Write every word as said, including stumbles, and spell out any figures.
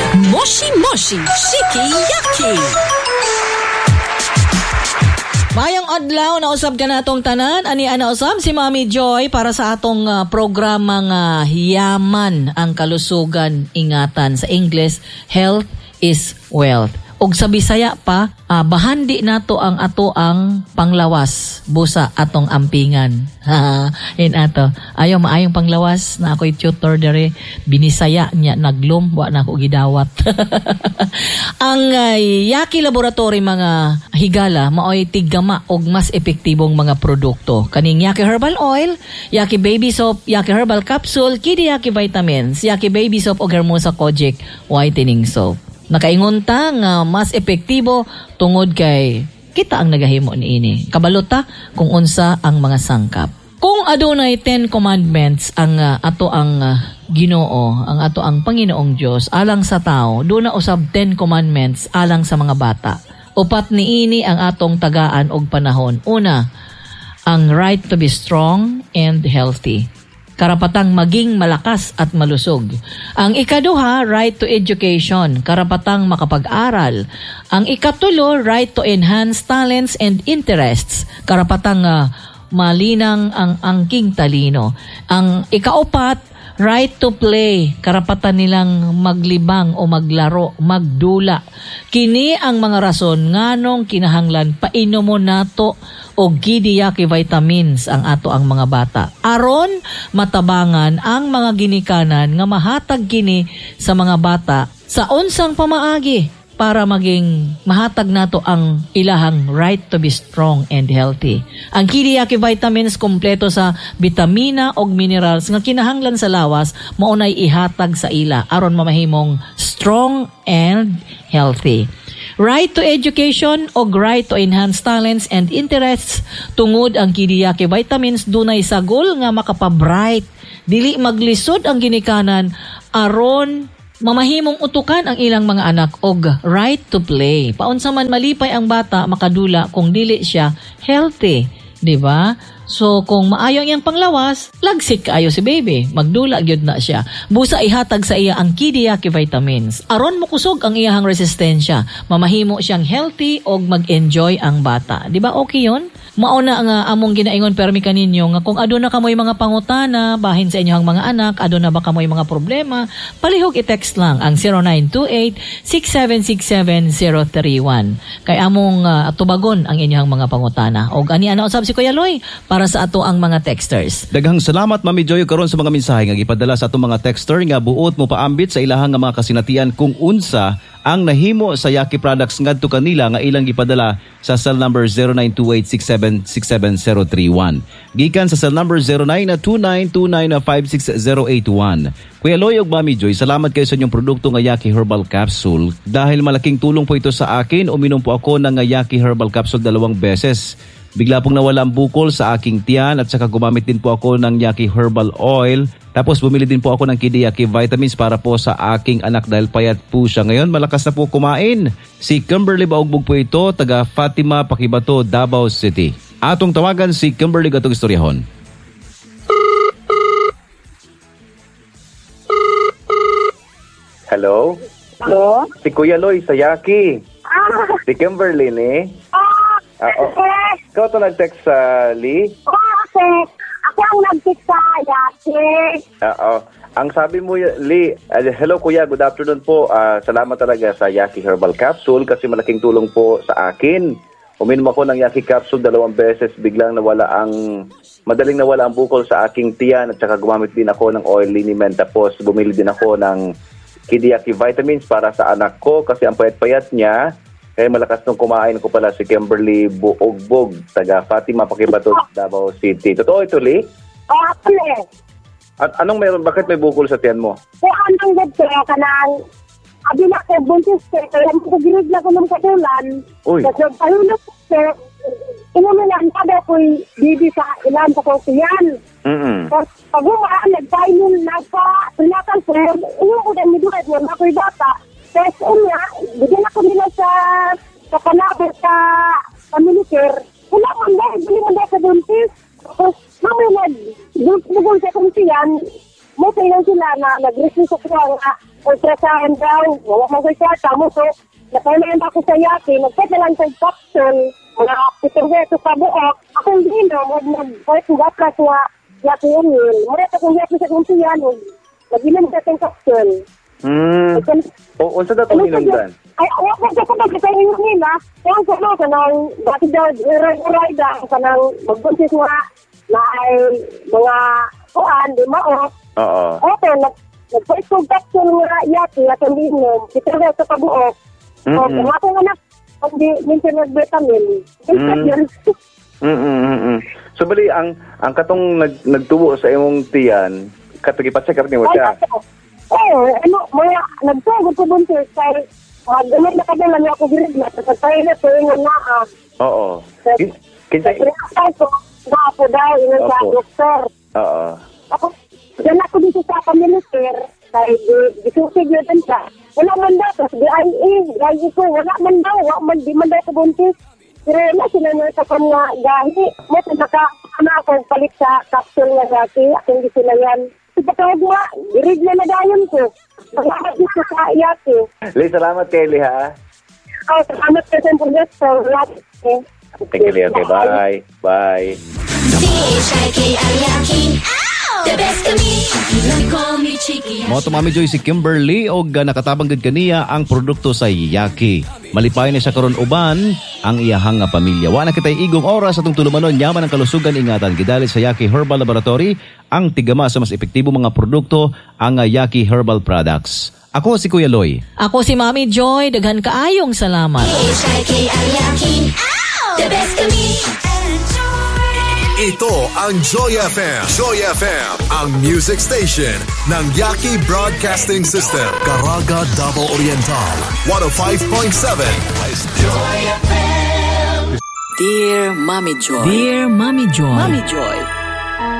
Moshi Moshi Shiki-Yaki. Mayong adlaw na usab ka na atong tanan. Ani ana usab si Mami Joy para sa atong uh, programang uh, Yaman ang Kalusugan Ingatan. Sa English, Health is Wealth. Og sa Bisaya pa, uh, bahandi nato ang ato ang panglawas busa atong ampingan. Ha, in ato. Ayaw maayong panglawas na ako'y tutor dere binisaya niya naglum wa na ako gidawat. Ang uh, Yaki Laboratory mga higala maoy tigama og mas epektibong mga produkto. Kaning Yaki Herbal Oil, Yaki Baby Soap, Yaki Herbal Capsule, Kidi Yaki Vitamins, Yaki Baby Soap og Hermosa Kojic Whitening Soap. Nakaingon ta nga mas epektibo tungod kay kita ang nagahimo niini. Kabalota kung unsa ang mga sangkap. Kung adunay ten commandments ang uh, ato ang uh, Ginoo, ang ato ang Panginoong Dios alang sa tao, do na usab ten commandments alang sa mga bata. Upat niini ang atong tagaan og panahon. Una, ang right to be strong and healthy. Karapatang maging malakas at malusog. Ang ikaduha, right to education, karapatang makapag-aral. Ang ikatulo, right to enhance talents and interests, karapatang uh, malinang ang angking talino. Ang ikaupat, right to play, karapatan nilang maglibang o maglaro, magdula. Kini ang mga rason nganong kinahanglan painom mo nato o Kidi Yaki vitamins ang ato ang mga bata. Aron matabangan ang mga ginikanan nga mahatag kini sa mga bata sa unsang pamaagi para maging mahatag nato ang ilahang right to be strong and healthy. Ang Kidi Yaki vitamins kompleto sa bitamina og minerals nga kinahanglan sa lawas maunay ihatag sa ila aron mamahimong strong and healthy. Right to education o right to enhance talents and interests tungod ang Kidi Yaki vitamins dunay sagol nga makapabright dili maglisod ang ginikanan aron mamahimong utukan ang ilang mga anak og right to play. Paunsa man malipay ang bata makadula kung dili siya healthy, di ba? So kung maayo ang iyang panglawas, lagsik kaayo si baby, magdula gyud na siya. Busa ihatag sa iya ang Kidi Yaki vitamins. Aron mokusog ang iyang resistensya, mamahimo siyang healthy og mag-enjoy ang bata. Di ba okay 'yon? Mauna nga among ginaingon permi kaninyo nga kung aduna kamoy mga pangutana bahin sa inyong mga anak, aduna ba kamoy mga problema, palihog i-text lang ang zero nine two eight, six seven six seven, zero three one. Kay among uh, tubagon ang inyong mga pangutana. Og ani ana usab si Kuya Loy para sa ato ang mga texters. Daghang salamat Mami Joy karon sa mga mensahe nga gipadala sa ato mga texter nga buot mo paambit sa ilahang nga mga kasinatian kung unsa ang nahimo sa Yaki products ngadto kanila nga ilang gipadala sa cell number zero nine two eight, six seven six seven, zero three one. Gikan sa cell number zero nine two nine two nine five six zero eight one. Kuya Loy ug Mami Joy, salamat kayo sa inyong produkto nga Yaki Herbal Capsule. Dahil malaking tulong po ito sa akin, uminom po ako ng Yaki Herbal Capsule dalawang beses. Bigla pong nawala ang bukol sa aking tiyan at saka gumamit din po ako ng Yaki Herbal Oil. Tapos bumili din po ako ng Kidi Yaki Vitamins para po sa aking anak dahil payat po siya. Ngayon malakas na po kumain. Si Kimberly Baugbog po ito, taga Fatima, Pakibato, Davao City. Atong tawagan si Kimberly gatong istoryahon. Hello? Hello? Si Kuya Loy sa Yaki. Ah, Si Kimberly ni. ah, Ah, oh. eh, Ikaw to nag-text sa Lee? oh, kasi ako ang nag-text sa Yaki. Oo. Ang sabi mo, Lee, uh, hello Kuya, good afternoon po. Uh, salamat talaga sa Yaki Herbal Capsule kasi malaking tulong po sa akin. Uminom ako ng Yaki Capsule dalawang beses, biglang nawala ang, madaling nawala ang bukol sa aking tiyan at saka gumamit din ako ng oil liniment. Tapos bumili din ako ng Kidi Yaki Vitamins para sa anak ko kasi ang payat-payat niya. Kaya malakas nung kumain ko pala si Kimberly Buogbog, taga Fatima, Pakibato, Davao City. Totoo ito, Lee? Oh, ako eh. At anong meron? Bakit may bukol sa tiyan mo? Kaya anong gad kaya ka nang, abi na kay buntis kaya kaya mo girig na ko ng katulan. Uy. Kasi pahulog ko kaya, ino mo lang kada ko'y bibi sa ilan sa kosiyan. Mm-mm. Tapos pag umaan, nagpainin, nagpa-pinakan sir, ino ko na midukat mo na ako'y bata. Tapos una, bigyan ako nila sa sa panabot sa family care. Wala man dahil, bili man dahil sa buntis. Tapos mamaya nag, bugol sa kumsiyan, mo tayo sila na nag-receive sa kaya nga, ultrasound daw, wala mo ko kwarta mo, so, napanayan ako sa Yaki, nagset na lang sa capsule, mga pitong beso sa buok, akong ginom, huwag nag-voice ng gapras nga, Yaki Emil, muna ito kung Yaki sa kumpiyan, naginom sa itong capsule. Hmm. O, unsa daw itong inundan? Ay, huwag mo sa kapag sa inyo nila, kung sa no, kanang, dati daw, uray-uray da, kanang, magbunsis nga, na ay mga kuan, di mao. Oo. Oto, nag-voice ng capsule nga Yaki, at ang ginom, pitong beso sa buok. O, kung ako nga na, hindi, minsan nag-vitamin. Minsan yun. Mm-mm. So, bali, ang ang katong nag, nagtubo sa imong tiyan, katagipat-check up niyo siya. Oo, ano, mga, nagtugod ko buntis, kaya, gamit na kami lang ako girigla, sa tayo na ito yung nga, ah. Oo. Kin- Kinsa? Kaya ko, na ako daw, yun sa Opo. doktor. Oo. Ako, dyan ako dito sa pamiliter, kaya gisusig yun din siya. Wala man daw, tapos di ay eh, gaya ko, wala man daw, wala man, di man daw sa buntis. Pero na sila nga sa kanya gahi. Mo, naka, ano ako, palit sa capsule nga dati, akong di sila yan. Ipatawag nga, girigla na dayon ko. Salamat dito sa Yaki. Lee, salamat kay Lee, ha? Oh, salamat ka sa investor. Okay. Thank you, Lee. Okay, bye. Bye. C H I K I Yaki. The best of me. Call me cheeky. Mo to Mami Joy si Kimberly og uh, nakatabang gid kaniya ang produkto sa Yaki. Malipay ni sa karon uban ang iyahang nga pamilya. Wa na kitay igong oras atong tulumanon yaman ang kalusugan ingatan gidali sa Yaki Herbal Laboratory ang tigama sa mas epektibo mga produkto ang uh, Yaki Herbal Products. Ako si Kuya Loy. Ako si Mami Joy, daghan kaayong salamat. C H I K I Yaki. The best of me. Ito ang Joy F M. Joy F M, ang music station ng Yaki Broadcasting System. Caraga, Davao Oriental. one oh five point seven. Dear Mommy Joy. Dear Mami Joy. Mommy Joy.